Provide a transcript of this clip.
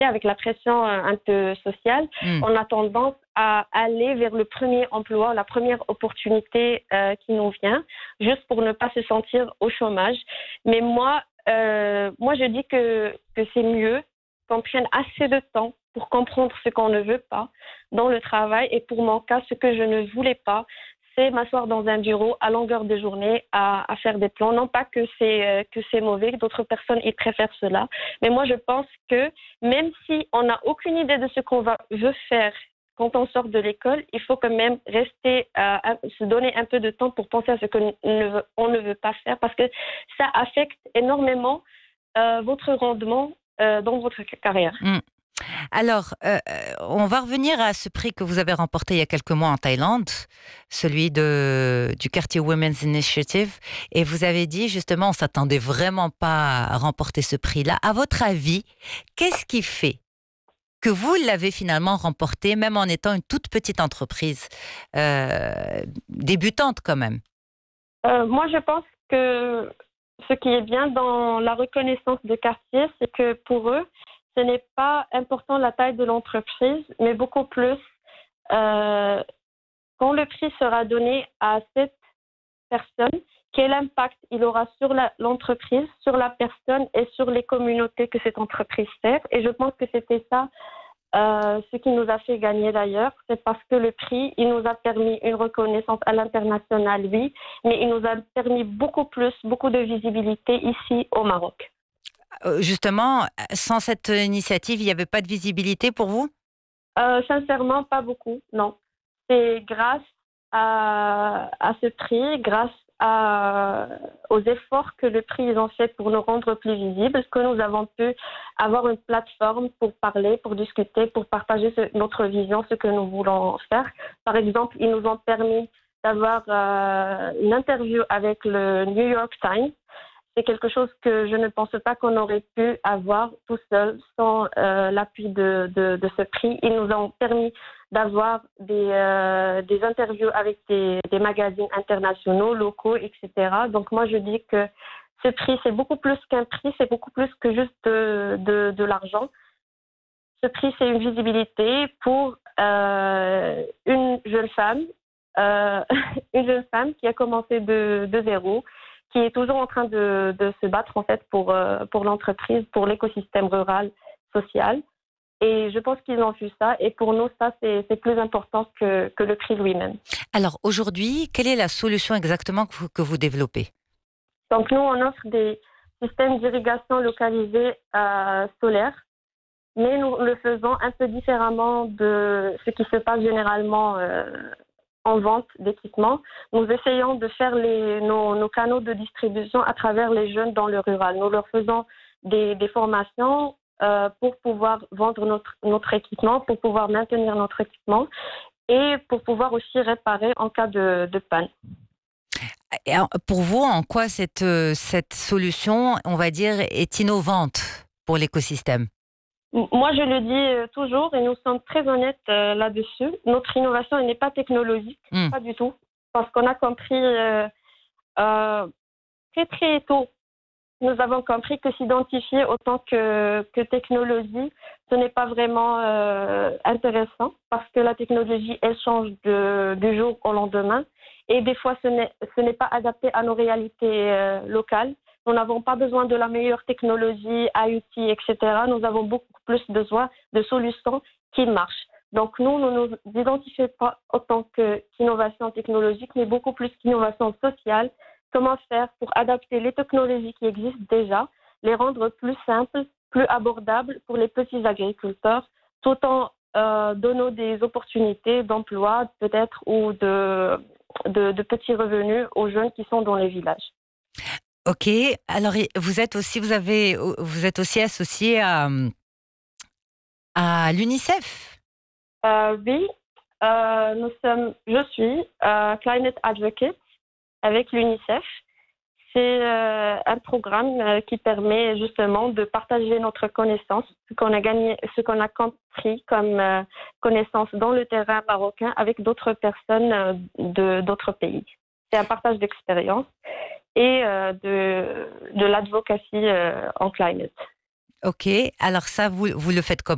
avec la pression un peu sociale, on a tendance à aller vers le premier emploi, la première opportunité qui nous vient, juste pour ne pas se sentir au chômage. Mais moi, je dis que c'est mieux qu'on prenne assez de temps pour comprendre ce qu'on ne veut pas dans le travail. Et pour mon cas, ce que je ne voulais pas, c'est m'asseoir dans un bureau à longueur de journée à faire des plans. Non pas que c'est mauvais, d'autres personnes ils préfèrent cela. Mais moi, je pense que même si on n'a aucune idée de ce qu'on veut faire quand on sort de l'école, il faut quand même rester, se donner un peu de temps pour penser à ce qu'on ne veut pas faire, parce que ça affecte énormément votre rendement dans votre carrière. Alors, on va revenir à ce prix que vous avez remporté il y a quelques mois en Thaïlande, celui du quartier Women's Initiative. Et vous avez dit, justement, on s'attendait vraiment pas à remporter ce prix-là. À votre avis, qu'est-ce qui fait que vous l'avez finalement remporté, même en étant une toute petite entreprise, débutante quand même? Moi, je pense que ce qui est bien dans la reconnaissance de quartier, c'est que pour eux, ce n'est pas important la taille de l'entreprise, mais beaucoup plus quand le prix sera donné à cette personne, quel impact il aura sur l'entreprise, sur la personne et sur les communautés que cette entreprise sert. Et je pense que c'était ça ce qui nous a fait gagner d'ailleurs. C'est parce que le prix, il nous a permis une reconnaissance à l'international, oui, mais il nous a permis beaucoup de visibilité ici au Maroc. Justement, sans cette initiative, il n'y avait pas de visibilité pour vous? Sincèrement, pas beaucoup, non. C'est grâce à ce prix, grâce aux efforts que le prix ils ont fait pour nous rendre plus visibles, que nous avons pu avoir une plateforme pour parler, pour discuter, pour partager notre vision, ce que nous voulons faire. Par exemple, ils nous ont permis d'avoir une interview avec le New York Times. C'est quelque chose que je ne pense pas qu'on aurait pu avoir tout seul sans l'appui de ce prix. Ils nous ont permis d'avoir des interviews avec des magazines internationaux, locaux, etc. Donc moi, je dis que ce prix, c'est beaucoup plus qu'un prix, c'est beaucoup plus que juste de l'argent. Ce prix, c'est une visibilité pour une jeune femme, une jeune femme qui a commencé de zéro, qui est toujours en train de se battre en fait pour l'entreprise, pour l'écosystème rural, social. Et je pense qu'ils ont vu ça. Et pour nous, ça, c'est plus important que le prix lui-même. Alors aujourd'hui, quelle est la solution exactement que vous développez? Donc nous, on offre des systèmes d'irrigation localisés solaires, mais nous le faisons un peu différemment de ce qui se passe généralement en vente d'équipements. Nous essayons de faire nos canaux de distribution à travers les jeunes dans le rural. Nous leur faisons des formations pour pouvoir vendre notre équipement, pour pouvoir maintenir notre équipement et pour pouvoir aussi réparer en cas de panne. Et pour vous, en quoi cette solution, on va dire, est innovante pour l'écosystème? Moi, je le dis toujours et nous sommes très honnêtes là-dessus. Notre innovation, elle n'est pas technologique, pas du tout. Parce qu'on a compris très très tôt, nous avons compris que s'identifier autant que technologie, ce n'est pas vraiment intéressant parce que la technologie, elle change du jour au lendemain. Et des fois, ce n'est pas adapté à nos réalités locales. Nous n'avons pas besoin de la meilleure technologie, IoT, etc. Nous avons beaucoup plus besoin de solutions qui marchent. Donc nous ne nous identifions pas autant qu'innovation technologique, mais beaucoup plus qu'innovation sociale. Comment faire pour adapter les technologies qui existent déjà, les rendre plus simples, plus abordables pour les petits agriculteurs, tout en donnant des opportunités d'emploi peut-être ou de petits revenus aux jeunes qui sont dans les villages. Ok, alors vous êtes aussi associé à l'UNICEF. Oui, je suis Climate Advocate avec l'UNICEF. C'est un programme qui permet justement de partager notre connaissance, ce qu'on a gagné, ce qu'on a compris comme connaissance dans le terrain marocain avec d'autres personnes d'autres pays. C'est un partage d'expérience et de l'advocacy en climate. Ok, alors ça, vous le faites comment?